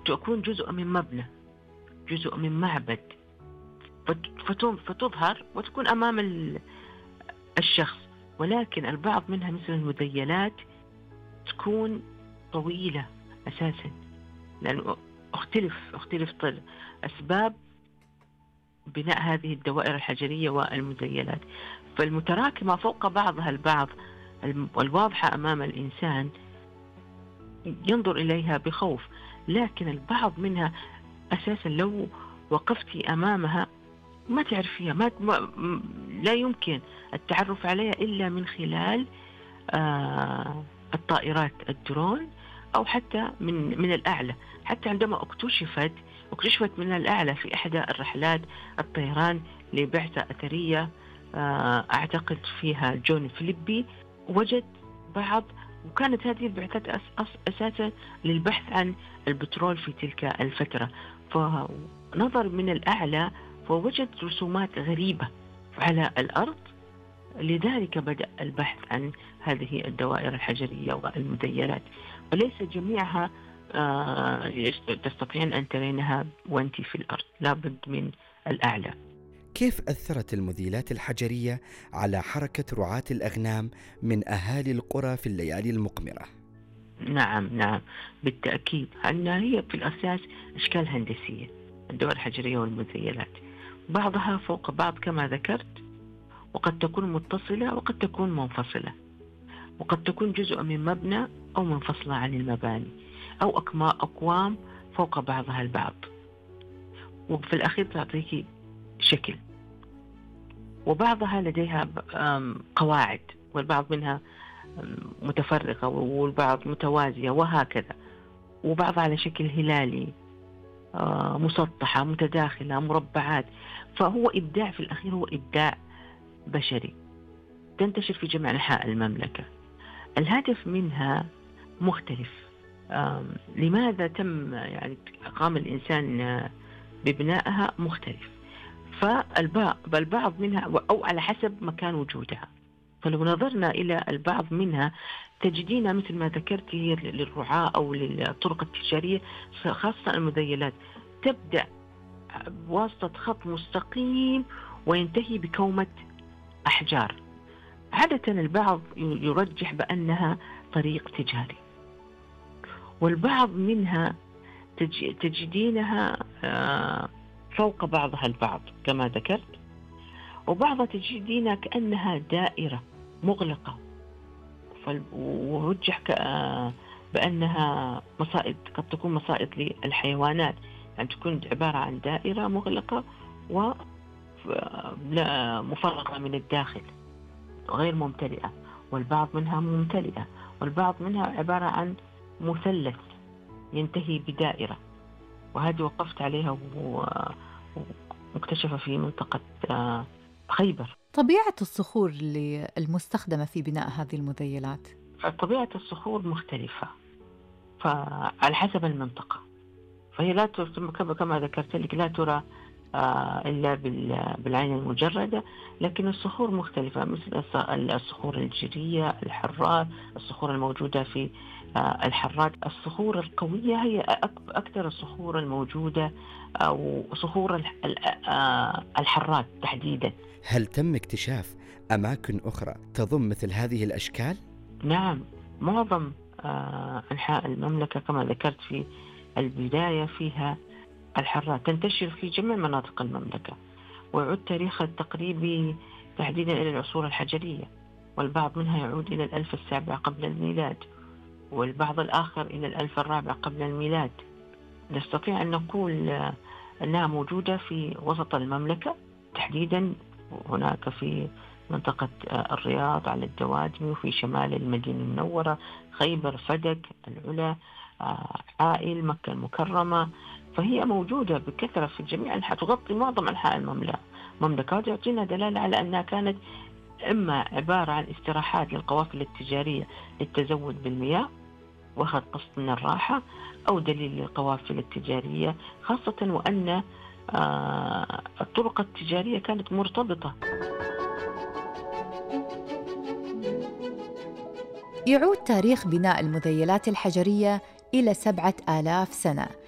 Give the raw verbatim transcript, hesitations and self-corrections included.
تكون جزء من مبنى، جزء من معبد، فتظهر وتكون أمام الشخص. ولكن البعض منها مثل المذيلات تكون طويلة أساسا، لأنه اختلف اختلف طل أسباب بناء هذه الدوائر الحجرية والمذيلات، فالمتراكمة فوق بعضها البعض والواضحة أمام الإنسان ينظر إليها بخوف. لكن البعض منها أساسا لو وقفتي أمامها ما تعرفيها، ما لا يمكن التعرف عليها إلا من خلال آه الطائرات الدرون، أو حتى من من الأعلى. حتى عندما اكتشفت اكتشفت من الأعلى في إحدى الرحلات الطيران لبعثة أثرية آه أعتقد فيها جون فيليبي، وجد بعض، وكانت هذه البعثات أس أس أساسا للبحث عن البترول في تلك الفترة، فنظر من الأعلى فوجد رسومات غريبة على الأرض. لذلك بدأ البحث عن هذه الدوائر الحجرية والمذيلات، وليس جميعها آه تستطيعين أن ترينها وأنت في الأرض، لابد من الأعلى. كيف أثرت المذيلات الحجرية على حركة رعاة الأغنام من أهالي القرى في الليالي المقمرة؟ نعم نعم بالتأكيد، أنها هي في الأساس أشكال هندسية، الدوائر الحجرية والمذيلات بعضها فوق بعض كما ذكرت، وقد تكون متصلة وقد تكون منفصلة، وقد تكون جزء من مبنى أو منفصلة عن المباني، أو أقوام فوق بعضها البعض، وفي الأخير تعطيك شكل. وبعضها لديها قواعد، والبعض منها متفرقة والبعض متوازية وهكذا، وبعضها على شكل هلالي، مسطحة متداخلة مربعات. فهو إبداع، في الأخير هو إبداع بشري تنتشر في جميع أنحاء المملكة. الهدف منها مختلف. لماذا تم يعني قام الإنسان ببنائها مختلف، فالبعض منها أو على حسب مكان وجودها. فلو نظرنا إلى البعض منها تجدين مثل ما ذكرت هي للرعاة أو للطرق التجارية، خاصة المذيلات تبدأ بواسطة خط مستقيم وينتهي بكومة أحجار. عادة البعض يرجح بأنها طريق تجاري، والبعض منها تجدينها فوق بعضها البعض كما ذكرت، وبعضها تجدينها كأنها دائرة مغلقة، ورجح بأنها مصائد، قد تكون مصائد للحيوانات، يعني تكون عبارة عن دائرة مغلقة ومفرغة من الداخل غير ممتلئة، والبعض منها ممتلئة، والبعض منها عبارة عن مثلث ينتهي بدائرة. وهذه وقفت عليها ومكتشفة في منطقة خيبر. طبيعة الصخور المستخدمة في بناء هذه المذيلات؟ طبيعة الصخور مختلفة فعلى حسب المنطقة، فهي لا ترى كما ذكرت لك لا ترى إلا بالعين المجردة، لكن الصخور مختلفة، مثل الصخور الجيرية، الحرات، الصخور الموجودة في الحرات. الصخور القوية هي أكثر الصخور الموجودة، أو صخور الحرات تحديدا. هل تم اكتشاف أماكن أخرى تضم مثل هذه الأشكال؟ نعم، معظم أنحاء المملكة كما ذكرت في البداية فيها الحرات، تنتشر في جميع مناطق المملكة، ويعود تاريخها التقريبي تحديدا إلى العصور الحجرية، والبعض منها يعود إلى الألف السابع قبل الميلاد، والبعض الآخر إلى الألف الرابع قبل الميلاد. نستطيع أن نقول أنها موجودة في وسط المملكة تحديدا، هناك في منطقة الرياض على الدوادمي، وفي شمال المدينة المنورة، خيبر، فدك، العلا، عائل، مكة المكرمة. فهي موجودة بكثرة في جميع أنحاء، تغطي معظم أنحاء المملكة، وتعطينا دلالة على أنها كانت إما عبارة عن استراحات للقوافل التجارية للتزود بالمياه واخذ قسط من الراحة، أو دليل للقوافل التجارية، خاصة وأن الطرق التجارية كانت مرتبطة. يعود تاريخ بناء المذيلات الحجرية إلى سبعة آلاف سنة،